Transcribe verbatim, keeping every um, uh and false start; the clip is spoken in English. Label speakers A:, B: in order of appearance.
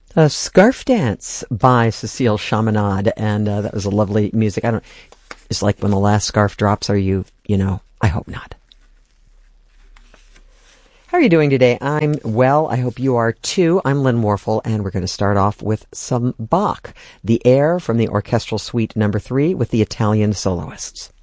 A: A Scarf Dance by Cecile Chaminade, and uh, that was a lovely music. I don't. It's like when the last scarf drops. Are you? You know. I hope not. How are you doing today? I'm well. I hope you are too. I'm Lynn Warfel, and we're going to start off with some Bach, the air from the Orchestral Suite Number Three with the Italian soloists.